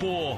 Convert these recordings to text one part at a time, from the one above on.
播。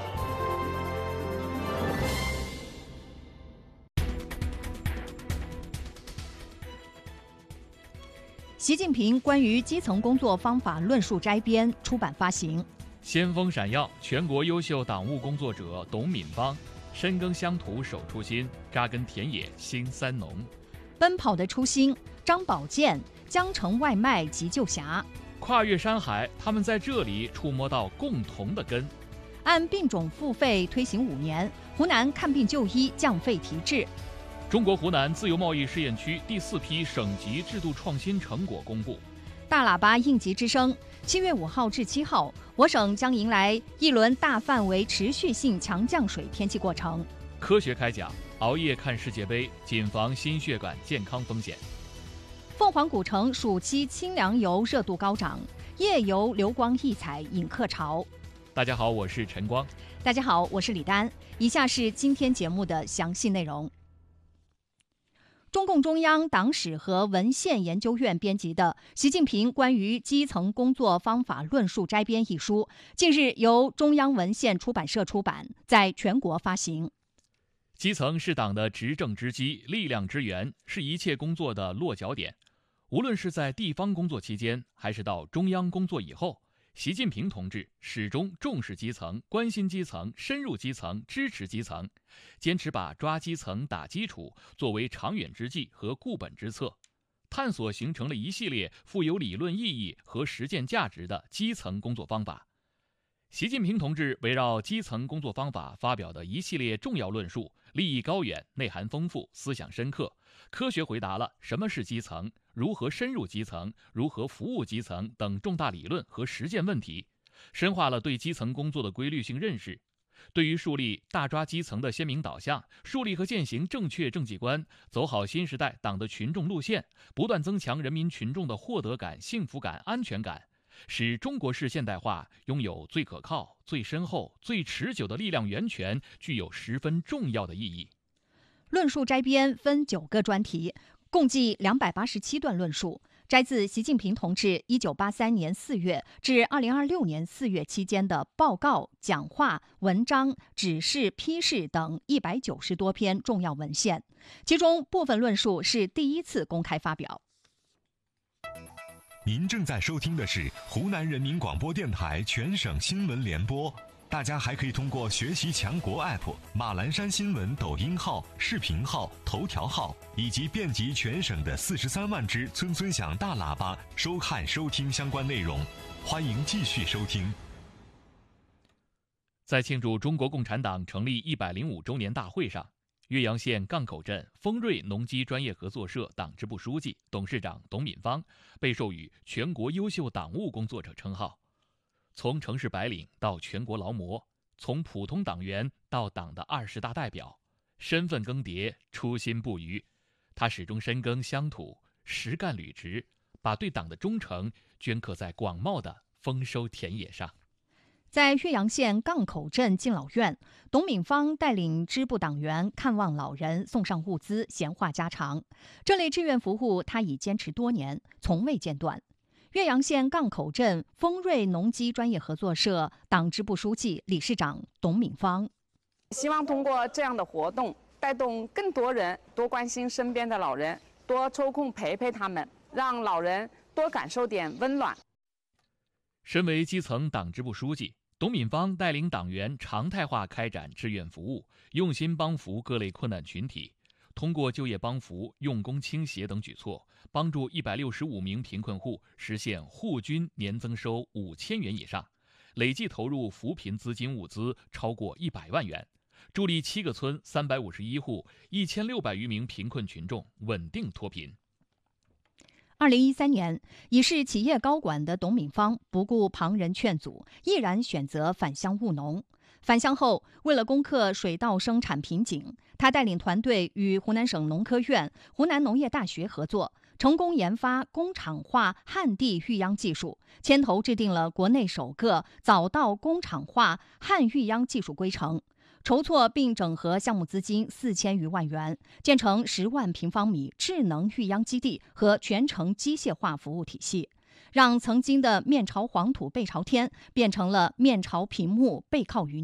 习近平关于基层工作方法论述摘编出版发行。 先锋闪耀，全国优秀党务工作者董敏芳，深耕乡土守初心，扎根田野新三农。 奔跑的初心，张宝健，江城外卖急救侠。 跨越山海，他们在这里触摸到共同的根。 按病种付费推行5年，湖南看病就医降费提质。 中国湖南自由贸易试验区第4批省级制度创新成果公布。 大喇叭应急之声，7月5号至7号，我省将迎来一轮大范围持续性强降水天气过程。 科学开讲，熬夜看世界杯，谨防心血管健康风险。 凤凰古城暑期清凉游热度高涨，夜游流光溢彩引客潮。 大家好，我是陈光。 大家好，我是李丹。以下是今天节目的详细内容。中共中央党史和文献研究院编辑的《习近平关于基层工作方法论述摘编》一书，近日由中央文献出版社出版，在全国发行。 基层是党的执政之基，力量之源，是一切工作的落脚点。无论是在地方工作期间，还是到中央工作以后，习近平同志始终重视基层，关心基层，深入基层，支持基层，坚持把抓基层打基础作为长远之计和固本之策，探索形成了一系列富有理论意义和实践价值的基层工作方法。习近平同志围绕基层工作方法发表的一系列重要论述，立意高远，内涵丰富，思想深刻，科学回答了什么是基层，如何深入基层，如何服务基层等重大理论和实践问题，深化了对基层工作的规律性认识。对于树立大抓基层的鲜明导向，树立和践行正确政绩观，走好新时代党的群众路线，不断增强人民群众的获得感、幸福感、安全感，使中国式现代化拥有最可靠、最深厚、最持久的力量源泉，具有十分重要的意义。 论述摘编分9个专题，共计287段论述，摘自习近平同志1983年4月至2026年4月期间的报告、讲话、文章、指示、批示等190多篇重要文献，其中部分论述是第一次公开发表。 您正在收听的是湖南人民广播电台全省新闻联播。大家还可以通过学习强国 App、马栏山新闻抖音号、视频号、头条号以及遍及全省的43万只村村响大喇叭收看收听相关内容。欢迎继续收听。 在庆祝中国共产党成立105周年大会上，岳阳县杠口镇丰瑞农机专业合作社党支部书记、董事长董敏芳被授予全国优秀党务工作者称号。从城市白领到全国劳模，从普通党员到党的20大代表，身份更迭，初心不渝。他始终深耕乡土，实干履职，把对党的忠诚镌刻在广袤的丰收田野上。 在岳阳县杠口镇敬老院，董敏芳带领支部党员看望老人，送上物资，闲话家常。这类志愿服务他已坚持多年，从未间断。岳阳县杠口镇丰瑞农机专业合作社党支部书记、理事长董敏芳， 希望通过这样的活动，带动更多人多关心身边的老人，多抽空陪陪他们，让老人多感受点温暖。 身为基层党支部书记，董敏芳带领党员常态化开展志愿服务，用心帮扶各类困难群体。通过就业帮扶、用工倾斜等举措，帮助165名贫困户实现户均年增收5000元以上，累计投入扶贫资金物资超过100万元，助力7个村351户1600余名贫困群众稳定脱贫。 2013年，已是企业高管的董敏芳不顾旁人劝阻，毅然选择返乡务农。返乡后，为了攻克水稻生产瓶颈，他带领团队与湖南省农科院、湖南农业大学合作，成功研发工厂化旱地育秧技术，牵头制定了国内首个早稻工厂化旱育秧技术规程，筹措并整合项目资金4000余万元，建成10万平方米智能育秧基地和全程机械化服务体系，让曾经的面朝黄土背朝天变成了面朝平木背靠云。